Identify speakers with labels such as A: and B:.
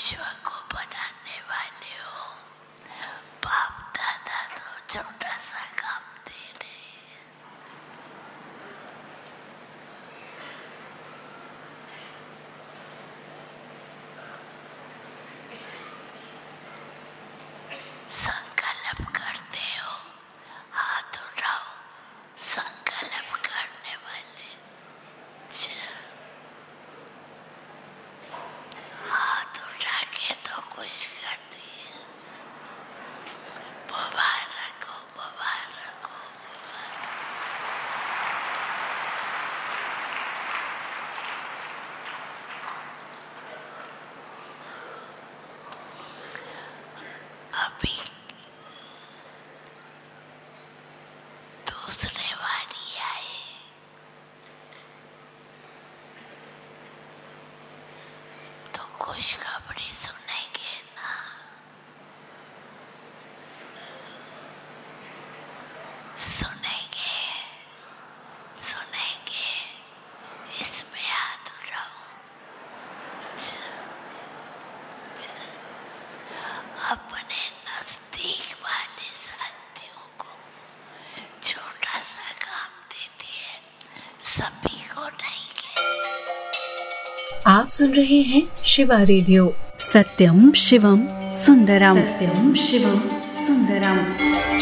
A: विश्व को बनाने वाले हो। बाप दादा तो छोटा सा काम दे रहे हैं। संकल्प करते हो, हाथ उठाओ। संकल्प करने वाले हाथ उठा के तो खुश कर दिए। मुबारक हो, मुबारक हो, मुबारक। अभी दूसरे वारी आए, तो खुशखबरी सुनेंगे ना। सुनेंगे, सुनेंगे। इसमें हाथ उठाओ। अपने नजदीक वाले साथियों को छोटा सा काम देती है, सभी को नहीं कहती।
B: आप सुन रहे हैं शिवा रेडियो।
C: सत्यम शिवम सुंदरम, सत्यम शिवम सुंदरम।